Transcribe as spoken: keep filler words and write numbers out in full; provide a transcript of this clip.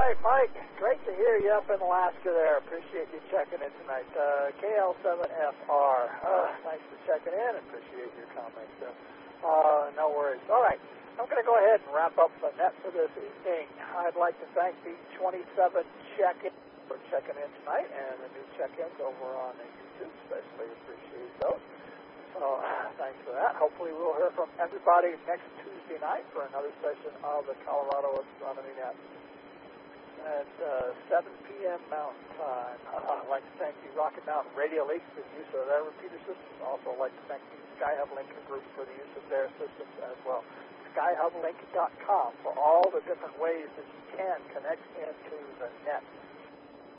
right, Mike. Great to hear you up in Alaska there. Appreciate you checking in tonight. Uh, K L seven F R. Uh, thanks for checking in. Appreciate your comments. Uh, uh, no worries. All right. I'm going to go ahead and wrap up the net for this evening. I'd like to thank the twenty-seven check-in for checking in tonight and the new check-ins over on YouTube. Especially appreciate those. So uh, thanks for that. Hopefully we'll hear from everybody next Tuesday night for another session of the Colorado Astronomy Net at uh, seven p.m. Mountain Time. Uh, I'd like to thank the Rocket Mountain Radio League for the use of their repeater systems. Also like to thank the Skyhub Link Group for the use of their systems as well. skyhub link dot com for all the different ways that you can connect into the net.